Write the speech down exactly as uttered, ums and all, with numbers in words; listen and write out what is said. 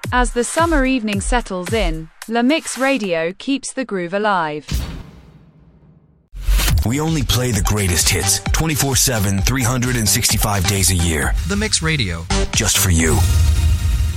As the summer evening settles in, La Mix Radio keeps the groove alive. We only play the greatest hits, twenty-four seven, three hundred sixty-five days a year. The Mix Radio. Just for you.